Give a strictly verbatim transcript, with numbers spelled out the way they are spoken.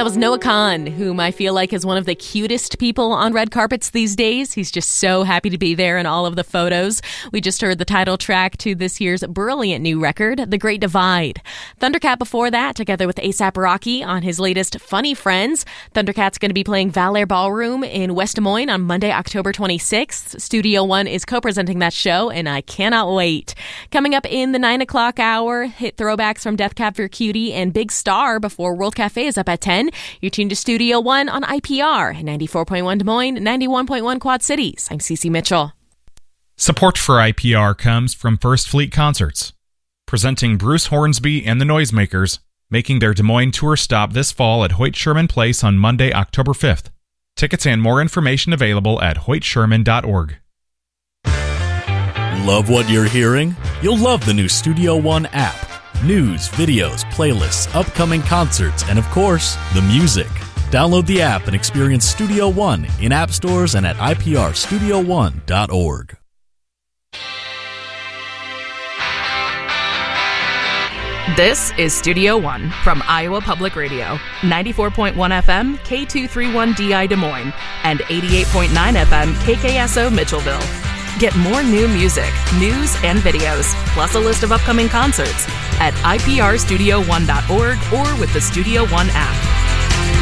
That was Noah Kahan, whom I feel like is one of the cutest people on red carpets these days. He's just so happy to be there in all of the photos. We just heard the title track to this year's brilliant new record, The Great Divide. Thundercat before that, together with A$AP Rocky on his latest Funny Friends. Thundercat's going to be playing Valor Ballroom in West Des Moines on Monday, October twenty-sixth. Studio One is co-presenting that show, and I cannot wait. Coming up in the nine o'clock hour, hit throwbacks from Death Cab for Cutie and Big Star before World Cafe is up at ten. You're tuned to Studio One on I P R, ninety-four point one Des Moines, ninety-one point one Quad Cities. I'm Cece Mitchell. Support for I P R comes from First Fleet Concerts, presenting Bruce Hornsby and the Noisemakers, making their Des Moines tour stop this fall at Hoyt Sherman Place on Monday, October fifth. Tickets and more information available at hoyt sherman dot org. Love what you're hearing? You'll love the new Studio One app. News, videos, playlists, upcoming concerts, and of course, the music. Download the app and experience Studio One in app stores and at I P R studio one dot org. This is Studio One from Iowa Public Radio, ninety-four point one F M, K two thirty-one D I Des Moines, and eighty-eight point nine F M, K K S O Mitchellville. Get more new music, news, and videos, plus a list of upcoming concerts at I P R studio one dot org or with the Studio One app.